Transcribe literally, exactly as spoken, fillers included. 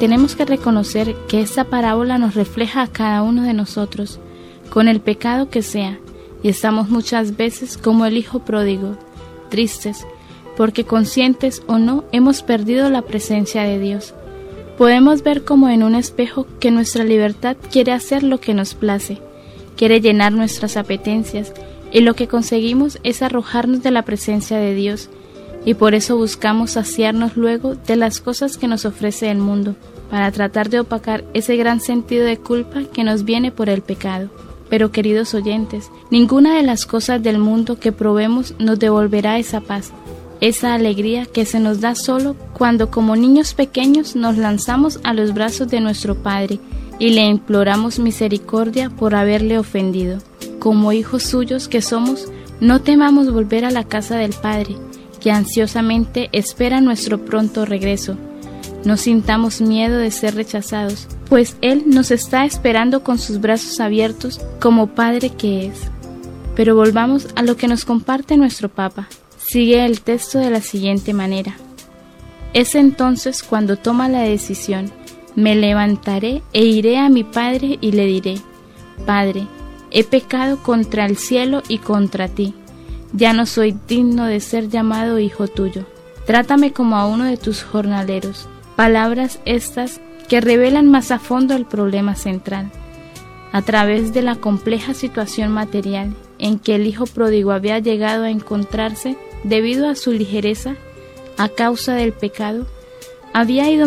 tenemos que reconocer que esta parábola nos refleja a cada uno de nosotros, con el pecado que sea, y estamos muchas veces como el hijo pródigo, tristes, porque conscientes o no hemos perdido la presencia de Dios. Podemos ver como en un espejo que nuestra libertad quiere hacer lo que nos place, quiere llenar nuestras apetencias, y lo que conseguimos es arrojarnos de la presencia de Dios, y por eso buscamos saciarnos luego de las cosas que nos ofrece el mundo, para tratar de opacar ese gran sentido de culpa que nos viene por el pecado. Pero queridos oyentes, ninguna de las cosas del mundo que probemos nos devolverá esa paz, esa alegría que se nos da solo cuando como niños pequeños nos lanzamos a los brazos de nuestro Padre y le imploramos misericordia por haberle ofendido. Como hijos suyos que somos, no temamos volver a la casa del Padre, que ansiosamente espera nuestro pronto regreso. No sintamos miedo de ser rechazados, pues Él nos está esperando con sus brazos abiertos como Padre que es. Pero volvamos a lo que nos comparte nuestro Papa. Sigue el texto de la siguiente manera: es entonces cuando toma la decisión, me levantaré e iré a mi Padre y le diré, Padre, he pecado contra el cielo y contra ti, ya no soy digno de ser llamado hijo tuyo, trátame como a uno de tus jornaleros. Palabras estas que revelan más a fondo el problema central. A través de la compleja situación material en que el hijo pródigo había llegado a encontrarse debido a su ligereza, a causa del pecado, había ido